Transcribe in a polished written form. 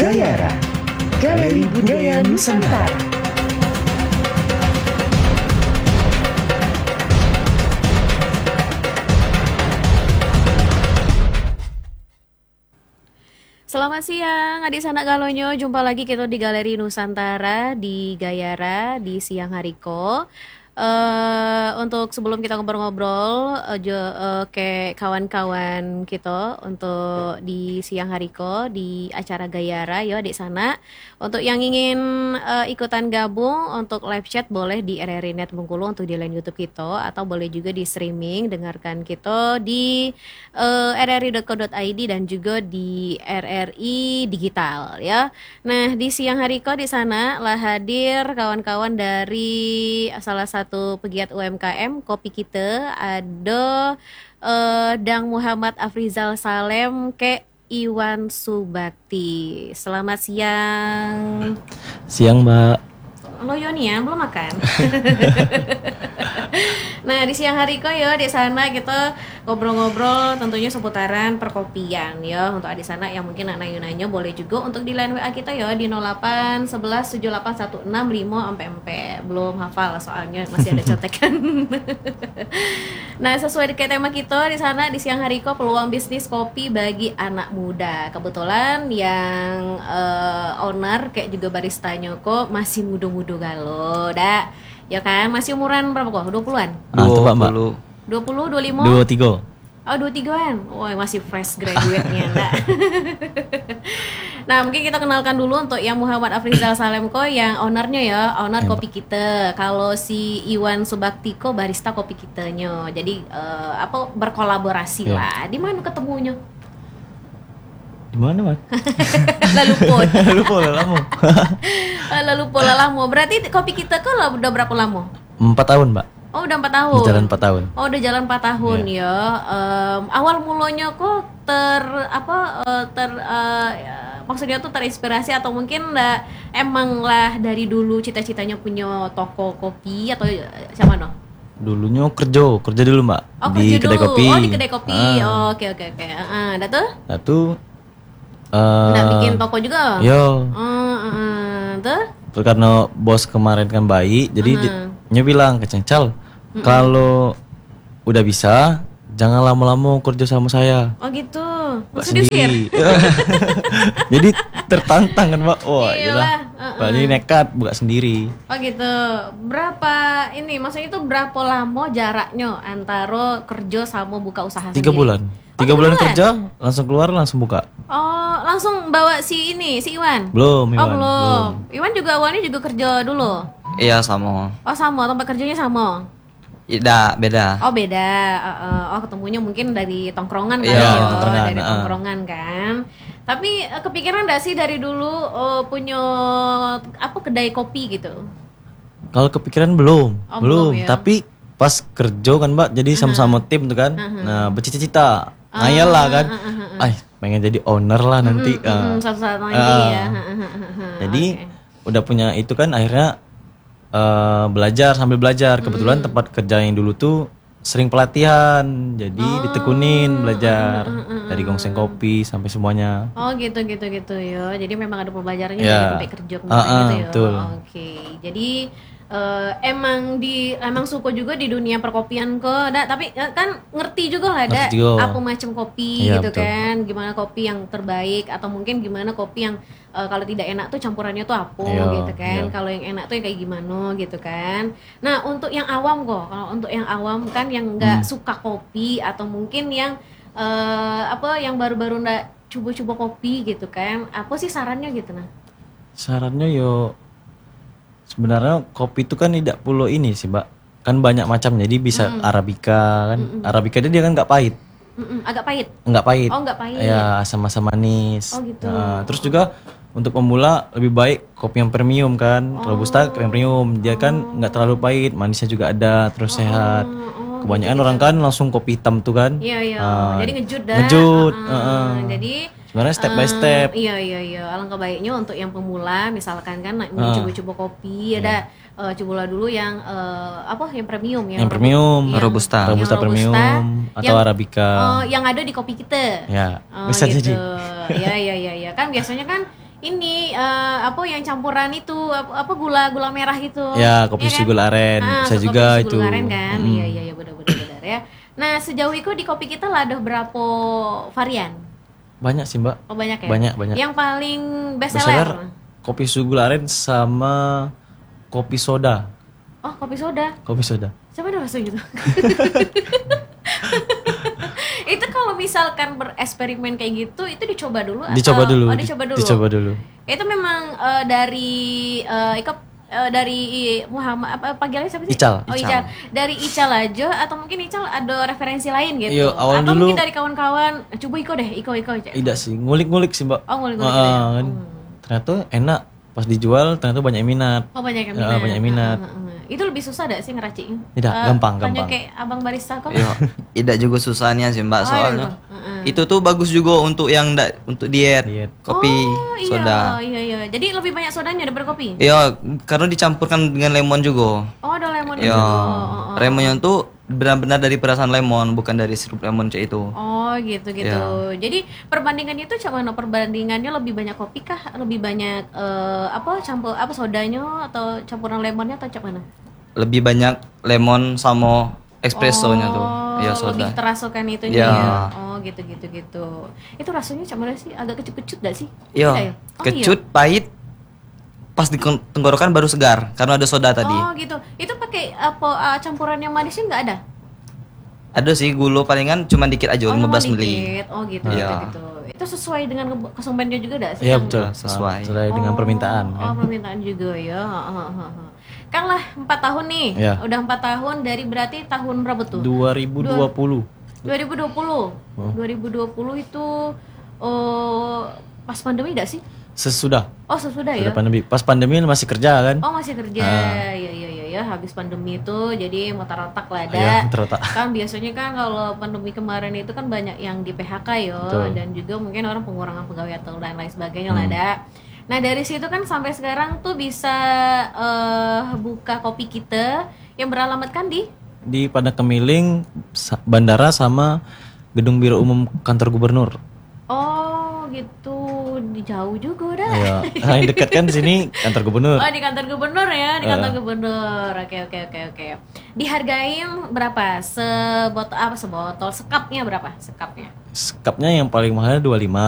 Gayara, Galeri Budaya Nusantara. Selamat siang, adik sanak galonyo. Jumpa lagi kita di Galeri Nusantara di Gayara di siang hariko. Untuk sebelum kita ngobrol-ngobrol ke kawan-kawan kita untuk di siang hariko di acara Gayara ya adik sana. Untuk yang ingin ikutan gabung untuk live chat boleh di RRI Net Bengkulu untuk di line YouTube kita, atau boleh juga di streaming dengarkan kita di rri.co.id dan juga di RRI Digital ya. Nah, di siang hariko di sana lah hadir kawan-kawan dari salah satu pegiat UMKM kopi kita, ada Dang Muhammad Afrizal Salem ke Iwan Subakti. Selamat siang. Siang, Mbak. Lo Yoni ya, belum makan? Nah, di siang hari kok ya di sana kita ngobrol-ngobrol tentunya seputaran perkopian ya. Untuk di sana yang mungkin nanya-nanya boleh juga untuk di line WA kita ya di 08 11 78 16 5 MP. Belum hafal soalnya masih ada contekan. Nah, sesuai dengan tema kita di sana di siang hari kok peluang bisnis kopi bagi anak muda. Kebetulan yang owner kayak juga baristanya kok masih muda-muda galo dah. Ya kan, masih umuran berapa kok? 20-an? 20, 20, 25? 23. Oh, 23-an? Wah, masih fresh graduate-nya, enggak? Nah, mungkin kita kenalkan dulu untuk yang Muhammad Afrizal Salem ko yang ownernya ya, owner kopi kita. Kalau si Iwan Subakti ko barista kopi kitanya. Jadi berkolaborasi lah. Di mana ketemunya? Di mana, Mas? Lalu pun. Lalu pola lama. Berarti kopi kita kan udah berapa lama? 4 tahun, Mbak. Oh, udah 4 tahun. Jalan 4 tahun. Oh, udah jalan 4 tahun ya. Awal mulanya kok maksudnya tuh terinspirasi atau mungkin emang lah dari dulu cita-citanya punya toko kopi atau sama no? Dulunya kerja dulu, Mbak. Oh, di kerja kedai dulu. kopi. Oh, di kedai kopi. Oh, oke. Dah tuh? Nggak bikin toko juga? Yo. Tuh? Karena bos kemarin kan baik, jadi dia bilang ke Cencal, kalau udah bisa jangan lama-lama kerja sama saya. Oh gitu. Buat Serius ya? sendiri. Jadi tertantang kan, Mbak. Wah, Iyalah. Jadi nekat buka sendiri. Oh gitu. Maksudnya itu berapa lama jaraknya antara kerja sama buka usaha 3 sendiri? bulan. 3 bulan kerja, langsung keluar, langsung buka. Oh, langsung bawa si Iwan? Belum, Iwan. Oh, belum. Iwan juga awalnya juga kerja dulu? Iya, sama. Oh, sama. Tempat kerjanya sama? Tidak, beda. Oh, beda. Ketemunya mungkin dari tongkrongan kan? Iya, ya? tongkrongan. Dari tongkrongan kan? Tapi kepikiran gak sih dari dulu punya kedai kopi gitu? Kalau kepikiran belum. Oh, belum ya? Tapi pas kerja kan, Mbak, jadi sama-sama tim tuh kan. Nah, bercita-cita. Ngayal lah kan. Pengen jadi owner lah nanti. Suatu saat nanti ya. Jadi udah punya itu kan, akhirnya sambil belajar. Kebetulan tempat kerja yang dulu tuh sering pelatihan, jadi ditekunin belajar dari gongseng kopi sampai semuanya. Oh gitu ya. Jadi memang ada pembelajarannya Ya. dari sampai kerja kemarin gitu ya. Betul. Oke. Jadi emang suka juga di dunia perkopian kok, tapi kan ngerti juga lah Ngerti juga. apa macam kopi Iya, gitu betul. kan, gimana kopi yang terbaik atau mungkin gimana kopi yang kalau tidak enak tuh campurannya tuh apa Iya, gitu kan, iya. kalau yang enak tuh yang kayak gimana gitu kan. Nah, untuk yang awam kok, kalau untuk yang awam kan yang nggak suka kopi atau mungkin yang yang baru-baru nggak coba-coba kopi gitu kan, apa sih sarannya gitu nah? Sarannya sebenarnya kopi itu kan tidak perlu ini sih, Mbak. Kan banyak macam, jadi bisa Arabica kan. Arabica dia kan nggak pahit. Agak pahit. Nggak pahit. Oh, nggak pahit. Ya, sama-sama manis. Oh, gitu. Nah, terus juga untuk pemula lebih baik kopi yang premium kan. Robusta yang premium, dia kan nggak terlalu pahit, manisnya juga ada, terus sehat. Kebanyakan orang kan langsung kopi hitam tuh kan. Iya. Jadi ngejut dah. Ngejut, Jadi sebenarnya step by step. Iya. Alangkah baiknya untuk yang pemula misalkan kan mau coba-coba kopi, ada cobalah dulu yang yang premium ya. Yang premium, yang- Robusta. yang Robusta premium atau yang- Arabica. yang ada di kopi kita. Ya, Oh, bisa gitu. jadi. Iya. Kan biasanya kan ini apa yang campuran itu apa gula merah itu. Ya, kopi Iya kan? susu gula aren. Bisa kopi juga susu itu. gula aren kan. Iya benar ya. Nah, sejauh itu di kopi kita lah ada berapa varian? Banyak sih, Mbak. Oh, banyak ya? Banyak. Yang paling best Bestseller seller? kopi susu gula aren sama kopi soda. Oh, kopi soda. Kopi soda. Siapa ada rasa gitu? Itu kalau misalkan bereksperimen kayak gitu, itu dicoba dulu atau? Dicoba dulu. Oh, dicoba dulu. Dicoba dulu. Itu memang dari dari Muhammad apa panggilannya siapa sih? Ical. Oh, Ical. Dari Ical aja atau mungkin Ical ada referensi lain gitu? Iya, awal atau dulu- mungkin dari kawan-kawan, coba Iko. Tidak sih, ngulik-ngulik sih, Mbak. Oh, ngulik-ngulik gitu ya? Kan. Ternyata enak. Pas dijual ternyata banyak yang minat. Oh, banyak yang Ya, minat. banyak minat. Itu lebih susah gak sih ngeracikin? Tidak, gampang. Tanya kayak abang barista kok. Iya, tidak juga susahnya sih Mbak Oh, soalnya. iya. Itu tuh bagus juga untuk yang untuk diet. Diet. Kopi, soda. Iya. Jadi lebih banyak sodanya daripada kopi? Iya, karena dicampurkan dengan lemon juga. Oh, ada lemon Iya, juga. Oh. lemonnya tuh benar-benar dari perasan lemon, bukan dari sirup lemon C itu. Oh, gitu. Iya. Jadi perbandingannya itu cuma perbandingannya lebih banyak kopi kah? Lebih banyak campur sodanya atau campuran lemonnya atau cak mana? Lebih banyak lemon sama espressonya tuh. Iya, Lebih soda. terasukan itunya Iya. ya. Oh, gitu. Itu rasanya cak mana sih? Agak kecut-kecut gak sih? Tidak ya? Iya, Oh, kecut, pahit. Pas di tenggorokan baru segar karena ada soda tadi. Oh, gitu. Itu pakai campuran yang manisnya nggak ada? Ada sih gula palingan cuma dikit aja, Oh, 15 cuma mili. dikit. Oh, gitu. Iya. Itu sesuai dengan konsumennya juga gak sih? Iya, Yang- betul. Sesuai. Sesuai dengan permintaan. Oh, Kan. permintaan juga ya. Kan lah 4 tahun nih. Iya. Udah 4 tahun dari berarti tahun berapa tuh? 2020. 2020. Oh. 2020 itu pas pandemi gak sih? Sesudah. Oh, sesudah ya. Sudah pandemi. Pas pandemi masih kerja kan? Oh, masih kerja. Iya, habis pandemi itu jadi mutar otak lah ada. Iya, terletak. Kan biasanya kan kalau pandemi kemarin itu kan banyak yang di PHK yo. Betul. Dan juga mungkin orang pengurangan pegawai atau lain sebagainya lah ada. Nah, dari situ kan sampai sekarang tuh bisa buka kopi kita yang beralamat kan Di Padang Kemiling, bandara sama gedung biro umum kantor gubernur. Oh, gitu. Di jauh juga udah. Iya. Nah, yang dekat kan di sini kantor gubernur. Oh, di kantor gubernur ya, di kantor gubernur. Oke. Dihargain berapa? Sebotol sekapnya berapa? Sekapnya. Sekapnya yang paling mahal 25.